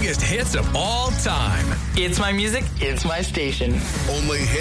biggest hits of all time. It's my music, it's my station. Only